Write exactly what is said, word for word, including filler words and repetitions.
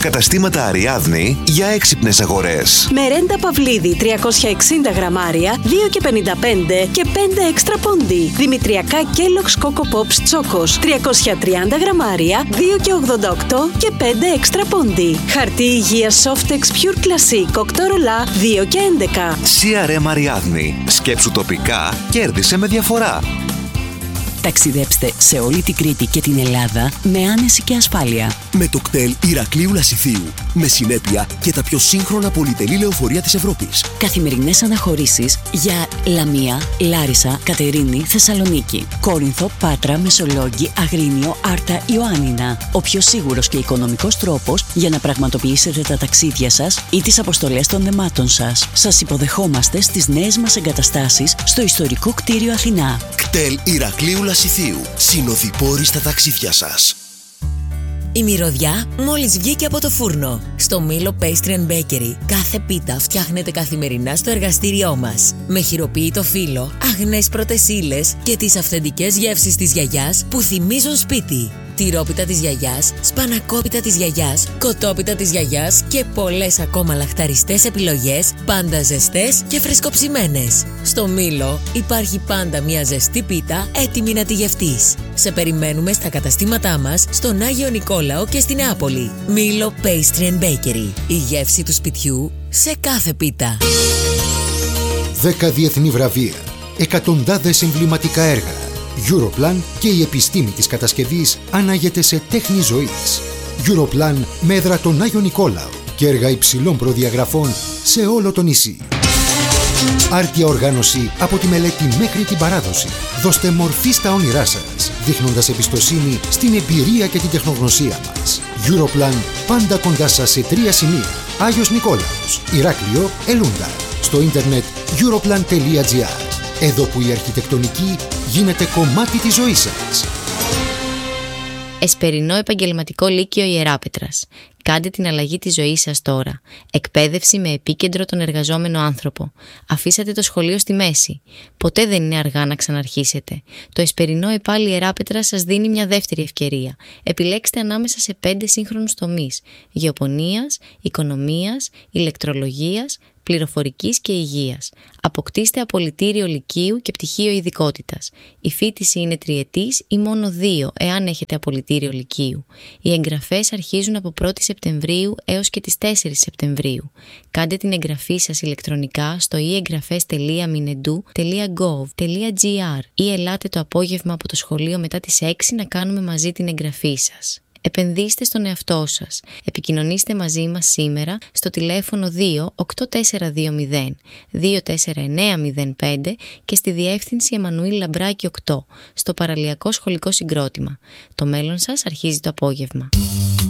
Καταστήματα Αριάδνη για έξυπνες αγορές. Μερέντα Παυλίδη τριακόσια εξήντα γραμμάρια, δύο και πενήντα πέντε και πέντε έξτρα πόντι. Δημητριακά Kellogg's Coco Pops Chocos τριακόσια τριάντα γραμμάρια, δύο και ογδόντα οκτώ και πέντε έξτρα πόντι. Χαρτί υγείας Softex Pure Classic οκτώ ρολά, δύο και έντεκα. σι αρ εμ Αριάδνη. Σκέψου τοπικά, κέρδισε με διαφορά. Ταξιδέψτε σε όλη την Κρήτη και την Ελλάδα με άνεση και ασφάλεια. Με το κτέλ Ηρακλείου Λασιθίου. Με συνέπεια και τα πιο σύγχρονα πολυτελή λεωφορεία της Ευρώπης. Καθημερινές αναχωρήσεις για Λαμία, Λάρισα, Κατερίνη, Θεσσαλονίκη, Κόρινθο, Πάτρα, Μεσολόγγι, Αγρίνιο, Άρτα, Ιωάννινα. Ο πιο σίγουρος και οικονομικός τρόπος για να πραγματοποιήσετε τα ταξίδια σας ή τις αποστολές των δεμάτων σας. Σας υποδεχόμαστε στις νέες μας εγκαταστάσεις στο ιστορικό κτίριο Αθηνά. Κτέλ Ηρακλείου Λασιθίου. Συνοδοιπόροι στα ταξίδια σας. Η μυρωδιά μόλις βγήκε από το φούρνο. Στο Μήλο Pastry and Bakery κάθε πίτα φτιάχνεται καθημερινά στο εργαστήριό μας. Με χειροποίητο φύλλο, αγνές πρώτες ύλες και τις αυθεντικές γεύσεις της γιαγιάς που θυμίζουν σπίτι. Τυρόπιτα της γιαγιάς, σπανακόπιτα της γιαγιάς, κοτόπιτα της γιαγιάς και πολλές ακόμα λαχταριστές επιλογές, πάντα ζεστές και φρεσκοψημένες. Στο Μήλο υπάρχει πάντα μια ζεστή πίτα έτοιμη να τη γευτείς. Σε περιμένουμε στα καταστήματά μας στον Άγιο Νικόλαο και στην Νεάπολη. Μήλο Pastry and Bakery. Η γεύση του σπιτιού σε κάθε πίτα. Δέκα διεθνή βραβεία, εκατοντάδες εμβληματικά έργα. Europlan και η επιστήμη της κατασκευής ανάγεται σε τέχνη ζωής. Europlan με έδρα τον Άγιο Νικόλαο και έργα υψηλών προδιαγραφών σε όλο το νησί. Άρτια οργάνωση από τη μελέτη μέχρι την παράδοση. Δώστε μορφή στα όνειρά σας, δείχνοντας εμπιστοσύνη στην εμπειρία και την τεχνογνωσία μας. Europlan πάντα κοντά σας σε τρία σημεία. Άγιος Νικόλαος, Ηράκλειο, Ελούντα. Στο ίντερνετ europlan τελεία gr. Εδώ που η αρχιτεκτονική γίνεται κομμάτι της ζωής σας. Εσπερινό Επαγγελματικό Λύκειο Ιεράπετρας. Κάντε την αλλαγή της ζωής σας τώρα. Εκπαίδευση με επίκεντρο τον εργαζόμενο άνθρωπο. Αφήσατε το σχολείο στη μέση. Ποτέ δεν είναι αργά να ξαναρχίσετε. Το Εσπερινό ΕΠΑΛ Ιεράπετρας σας δίνει μια δεύτερη ευκαιρία. Επιλέξτε ανάμεσα σε πέντε σύγχρονους τομείς: γεωπονίας, οικονομίας, ηλεκτρολογίας, πληροφορικής και υγείας. Αποκτήστε απολυτήριο λυκείου και πτυχίο ειδικότητας. Η φοιτηση είναι τριετής ή μόνο δύο εάν έχετε απολυτήριο λυκείου. Οι εγγραφές αρχίζουν από πρώτη Σεπτεμβρίου έως και τις τέσσερις Σεπτεμβρίου. Κάντε την εγγραφή σας ηλεκτρονικά στο ι εγγραφές τελεία μινεντού τελεία γκοβ τελεία τζι αρ ή ελάτε το απόγευμα από το σχολείο μετά τις έξι να κάνουμε μαζί την εγγραφή σας. Επενδύστε στον εαυτό σας. Επικοινωνήστε μαζί μας σήμερα στο τηλέφωνο δύο οκτώ τέσσερα δύο μηδέν δύο τέσσερα εννέα μηδέν πέντε και στη διεύθυνση Εμμανουήλ Λαμπράκη οκτώ στο Παραλιακό Σχολικό Συγκρότημα. Το μέλλον σας αρχίζει το απόγευμα.